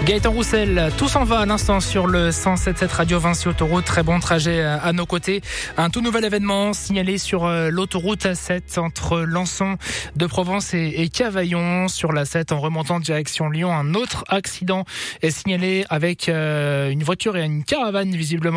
Gaëtan Roussel, tout s'en va à l'instant sur le 107.7 Radio Vinci Autoroute. Très bon trajet à nos côtés. Un tout nouvel événement signalé sur l'autoroute A7 entre Lançon de Provence et Cavaillon. Sur l'A7 en remontant direction Lyon, un autre accident est signalé avec une voiture et une caravane visiblement.